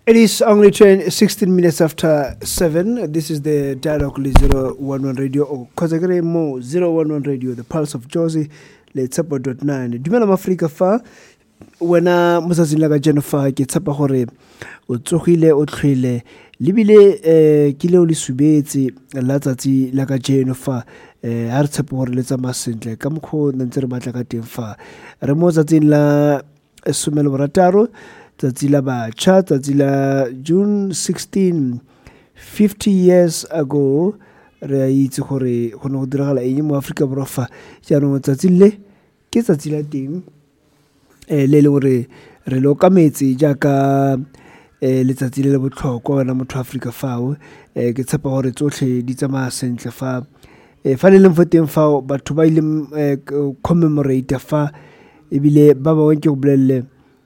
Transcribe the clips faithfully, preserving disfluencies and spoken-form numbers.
It is only sixteen minutes after seven. This is the Dialogue zero one one Radio or Kozagere Mo zero one one Radio, the Pulse of Josie, le Tsapo dot nine. Dumela Afrika fa wena mosatsi la ka Jennifer ke tsapa hore o tsogile o tlhile libile eh kile o le subetse la tsatsi la ka Jennifer eh ha re tsapa hore le tsama sentle ka mokho ntse re batla ka teng fa re mo tsatsing la somelo borataro tsatsi la batjha tsatsi la June sixteenth, fifty years ago re a itse gore go ne go diragala eng mo Afrika Borwa fa jaanong tsatsi le ke tsatsi la teng eh le le gore re lo kametse jaaka eh letsatsi le le botlhokwa wena motho Afrika fao eh ke tshepa gore tsotlhe di tsamaya sentle fa eh fa le leng foteng fa batho ba ile commemorate fa ebile ba ba wentse go bolelle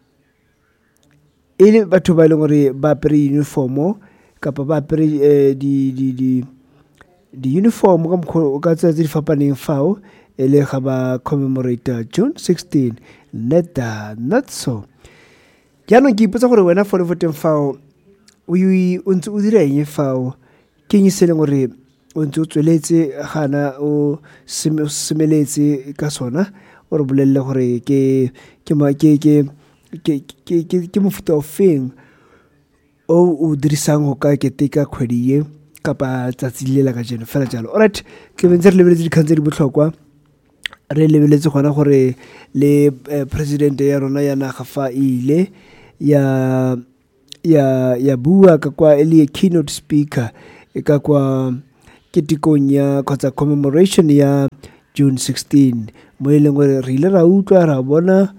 ile batho ba leng gore ba apere uniformo kapa ba apere di di di di uniform ka mkho ka tsa di fapaneng fao ele ga ba commemorate June sixteenth net not so jaanong ke ipotsa gore wena for foteng fao o o ntse o dira eng fao ke eng se leng gore o ntse o tsweletse gana o semeletse ka sona o re bolelle gore ke ke ma ke ke ke ke ke ke mofuta o feng o o dirisang go ka keteka kgwedi ye kapa tsatsi le la ka jeno fela jalo. Alright, ke bentse re lebeletse dikgantse di botlhokwa re lebeletse gona gore le president ya rona ya naga fa ile ya ya ya bua ka kwa ele keynote speaker e ka kwa ketikong ya kgotsa commemoration ya June sixteenth mo eleng gore re ile ra utlwa ra bona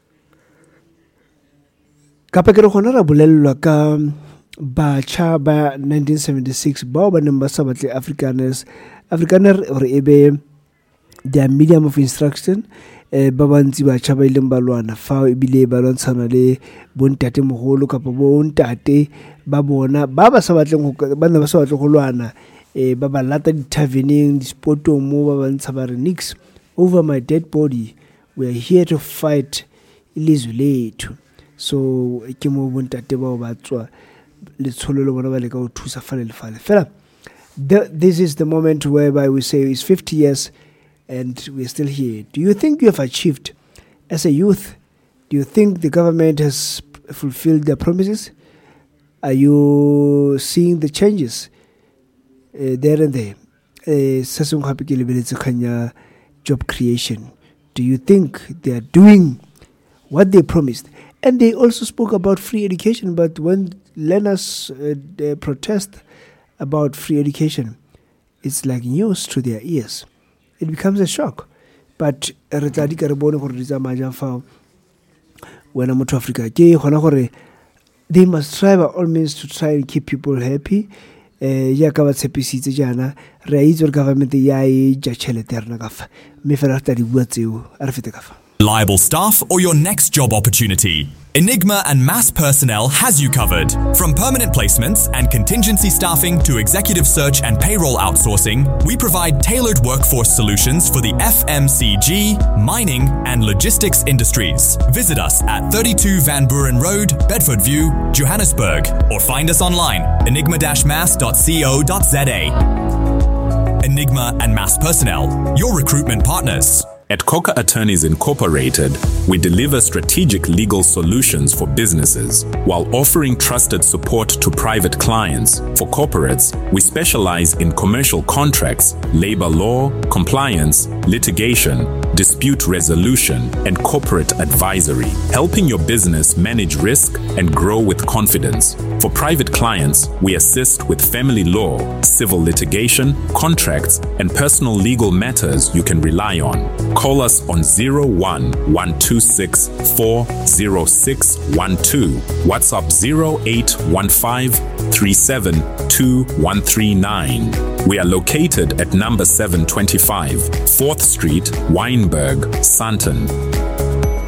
kapa ke re gona ra bolellwa ka batjha ba nineteen seventy-six bao ba neng ba sa batle Afrikaners Afrikaner or ebe their medium of instruction eh ba bantsi batjha ba ileng ba lwana fa ebile ba lwantshana le bontate mogolo kapa bontate ba bona ba ba sa batleng ba ne ba sa batle go lwana eh ba ba lata di taverning di sportong mo ba bantsha ba re nix over my dead body, we are here to fight ilizwe lethu. So ke mo bontate ba ba tswa le tsholo le bona ba le ka o thusa fale le fale fela. This is the moment whereby we say it's fifty years and we're still here. Do you think you have achieved as a youth? Do you think the government has fulfilled their promises? Are you seeing the changes uh, there and there? Sasung happy ke lebeletse khanya job creation. Do you think they are doing what they promised? And they also spoke about free education, but when learners uh, protest about free education, it's like news to their ears. It becomes a shock. But when I'm to Africa, they must try by all means to try and keep people happy. Ya ka ba tshepisitse jana re itse government ya e ja tšhelete rena ka fa me fela ta di bua tseo a re fete ka fa. Reliable staff or your next job opportunity? Enigma and Mass Personnel has you covered. From permanent placements and contingency staffing to executive search and payroll outsourcing, we provide tailored workforce solutions for the F M C G, mining and logistics industries. Visit us at thirty-two Van Buren Road, Bedford View, Johannesburg, or find us online enigma dash mass dot co dot za. Enigma and Mass Personnel, your recruitment partners. At Coca Attorneys Incorporated, we deliver strategic legal solutions for businesses while offering trusted support to private clients. For corporates, we specialize in commercial contracts, labor law, compliance, litigation, dispute resolution, and corporate advisory, helping your business manage risk and grow with confidence. For private clients, we assist with family law, civil litigation, contracts, and personal legal matters you can rely on. Call us on zero one one two six four zero six one two, WhatsApp zero eight one five three seven two one three nine. We are located at number seven twenty-five, fourth Street, Wynberg, Sandton.